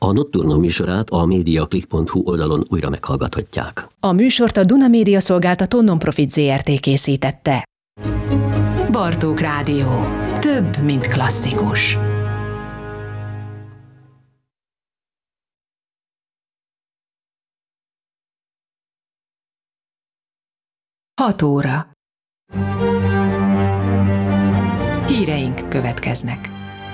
A Nocturno műsorát a mediaclick.hu oldalon újra meghallgathatják. A műsort a Duna Média Szolgáltató Nonprofit Zrt. Készítette. Bartók Rádió. Több, mint klasszikus. 6 óra. Híreink következnek.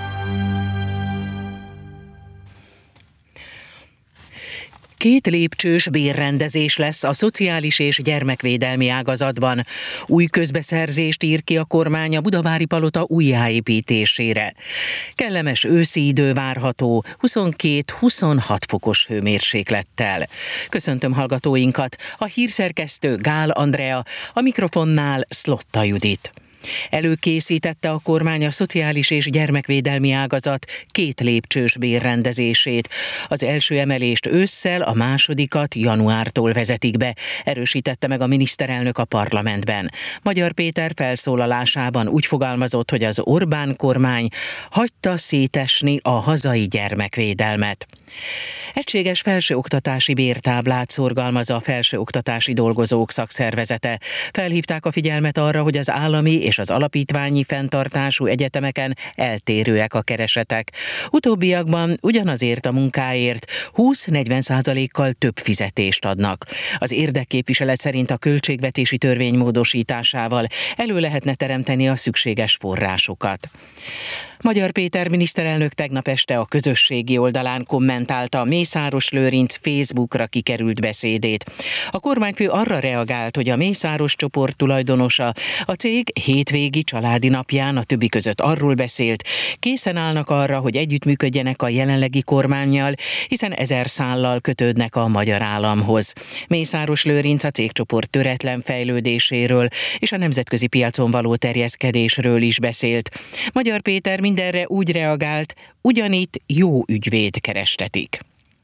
Két lépcsős bérrendezés lesz a szociális és gyermekvédelmi ágazatban. Új közbeszerzést ír ki a kormány a Budavári Palota újjáépítésére. Kellemes őszi idő várható 22-26 fokos hőmérséklettel. Köszöntöm hallgatóinkat, a hírszerkesztő Gál Andrea, a mikrofonnál Szlotta Judit. Előkészítette a kormány a szociális és gyermekvédelmi ágazat két lépcsős bérrendezését. Az első emelést ősszel, a másodikat januártól vezetik be, erősítette meg a miniszterelnök a parlamentben. Magyar Péter felszólalásában úgy fogalmazott, hogy az Orbán kormány hagyta szétesni a hazai gyermekvédelmet. Egységes felsőoktatási bértáblát szorgalmaz a Felsőoktatási Dolgozók Szakszervezete. Felhívták a figyelmet arra, hogy az állami és az alapítványi fenntartású egyetemeken eltérőek a keresetek. Utóbbiakban ugyanazért a munkáért 20-40%-kal több fizetést adnak. Az érdekképviselet szerint a költségvetési törvény módosításával elő lehetne teremteni a szükséges forrásokat. Magyar Péter miniszterelnök tegnap este a közösségi oldalán kommentálta Mészáros Lőrinc Facebookra kikerült beszédét. A kormányfő arra reagált, hogy a Mészáros csoport tulajdonosa a cég hétvégi családi napján a többi között arról beszélt, készen állnak arra, hogy együttműködjenek a jelenlegi kormánnyal, hiszen 1000 szállal kötődnek a magyar államhoz. Mészáros Lőrinc a cégcsoport töretlen fejlődéséről és a nemzetközi piacon való terjeszkedésről is beszélt. Magyar Péter mindenre úgy reagált, ugyanitt jó ügyvéd kerestetik.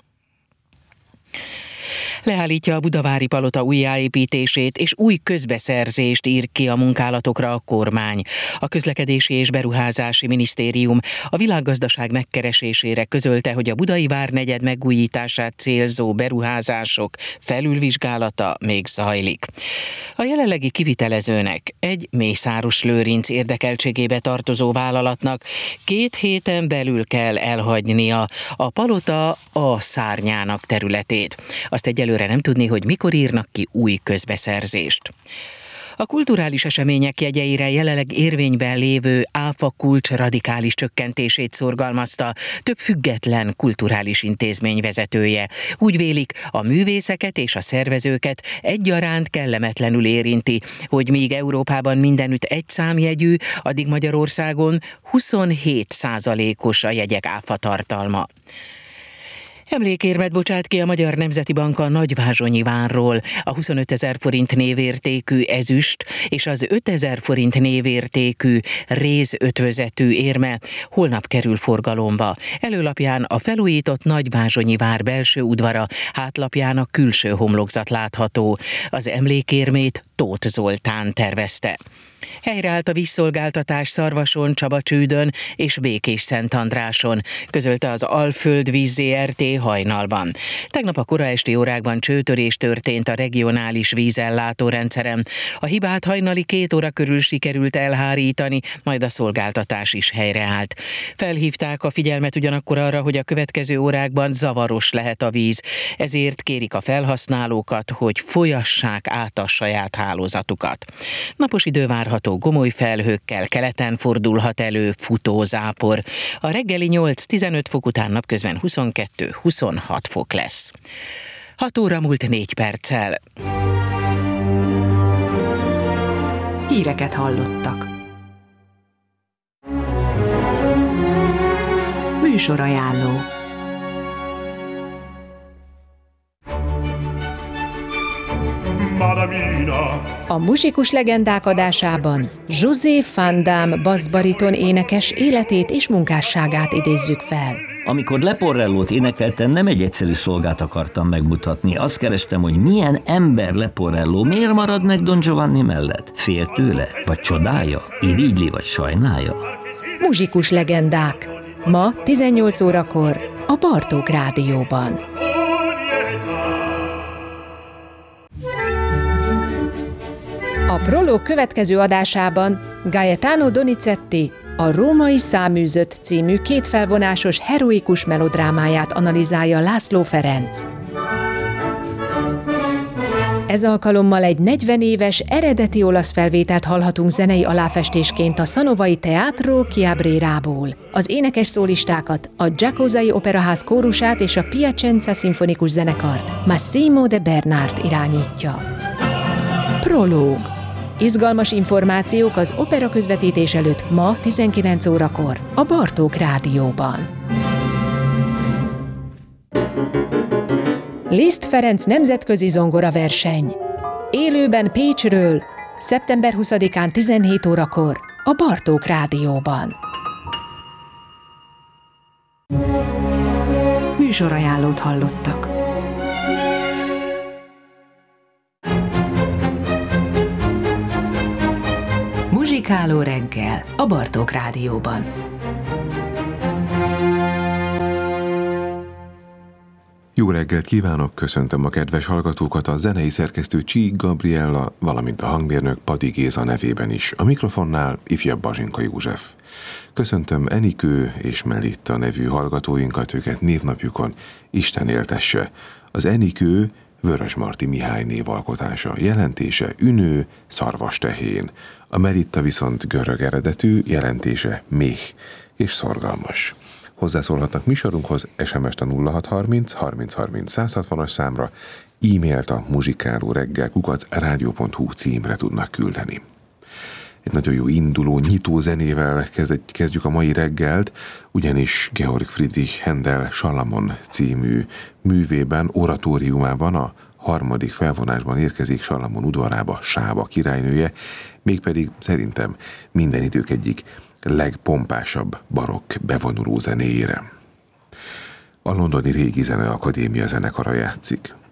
Leállítja a Budavári Palota újjáépítését és új közbeszerzést ír ki a munkálatokra a kormány. A Közlekedési és Beruházási Minisztérium a világgazdaság megkeresésére közölte, hogy a Budai Várnegyed megújítását célzó beruházások felülvizsgálata még zajlik. A jelenlegi kivitelezőnek, egy Mészáros Lőrinc érdekeltségébe tartozó vállalatnak 2 héten belül kell elhagynia a palota a szárnyának területét. Azt egyelőre nem tudni, hogy mikor írnak ki új közbeszerzést. A kulturális események jegyeire jelenleg érvényben lévő áfa kulcs radikális csökkentését szorgalmazta több független kulturális intézmény vezetője. Úgy vélik, a művészeket és a szervezőket egyaránt kellemetlenül érinti, hogy míg Európában mindenütt egy számjegyű, addig Magyarországon 27%-os a jegyek áfa tartalma. Emlékérmet bocsát ki a Magyar Nemzeti Bank a Nagyvázsonyi várról. A 25 000 forint névértékű ezüst és az 5 000 forint névértékű rézötvözetű érme holnap kerül forgalomba. Előlapján a felújított Nagyvázsonyi vár belső udvara, hátlapján a külső homlokzat látható. Az emlékérmét Tóth Zoltán tervezte. Helyreállt a vízszolgáltatás Szarvason, Csabacsődön és Békés-Szentandráson, közölte az Alföld Víz Zrt. hajnalban. Tegnap a kora esti órákban csőtörés történt a regionális vízellátórendszeren. A hibát hajnali 2 óra körül sikerült elhárítani, majd a szolgáltatás is helyreállt. Felhívták a figyelmet ugyanakkor arra, hogy a következő órákban zavaros lehet a víz, ezért kérik a felhasználókat, hogy folyassák át a saját hálózatukat. Napos idő várható gomoly felhőkkel, keleten fordulhat elő futózápor. A reggeli 8-15 fok után napközben 22-26 fok lesz. 6 óra múlt 4 perccel. Híreket hallottak. Műsorajánló. A muzsikus legendák adásában José Van Damme basszbariton énekes életét és munkásságát idézzük fel. Amikor Leporellót énekeltem, nem egy egyszerű szolgát akartam megmutatni. Azt kerestem, hogy milyen ember Leporelló, miért marad meg Don Giovanni mellett? Fél tőle? Vagy csodálja? Irigyli vagy sajnálja? Muzsikus legendák. Ma 18 órakor a Bartók Rádióban. A Prológ következő adásában Gaetano Donizetti a Római Száműzött című kétfelvonásos heroikus melodrámáját analizálja László Ferenc. Ez alkalommal egy 40 éves eredeti olasz felvételt hallhatunk zenei aláfestésként a Szanovai Teatro Chiabrerából. Az énekes szólistákat, a Giacosai Operaház kórusát és a Piacenza Szimfonikus Zenekart Massimo de Bernard irányítja. Prológ. Izgalmas információk az opera közvetítés előtt ma 19 órakor a Bartók Rádióban. Liszt Ferenc nemzetközi zongoraverseny. Élőben Pécsről, szeptember 20-án 17 órakor a Bartók Rádióban. Műsorajánlót hallottak. Muzsikáló reggel a Bartók Rádióban. Jó reggelt kívánok, köszöntöm a kedves hallgatókat, a zenei szerkesztő Csík Gabriella, valamint a hangmérnök Padi Géza nevében is. A mikrofonnál ifjabb Bazsinka József. Köszöntöm Enikő és Melitta nevű hallgatóinkat, őket névnapjukon Isten éltesse. Az Enikő Vörösmarty Mihály névalkotása, jelentése ünő, szarvastehén. A Melitta viszont görög eredetű, jelentése méh és szorgalmas. Hozzászólhatnak műsorunkhoz SMS-t a 0630 30 30 160-as számra, e-mailt a muzsikálóreggel@rádió.hu címre tudnak küldeni. Egy nagyon jó induló, nyitó zenével kezdjük a mai reggelt, ugyanis Georg Friedrich Händel Salamon című művében, oratóriumában a harmadik felvonásban érkezik Salamon udvarába Sába királynője, mégpedig szerintem minden idők egyik legpompásabb barokk bevonuló zenéjére. A Londoni Régi Zeneakadémia zenekara játszik.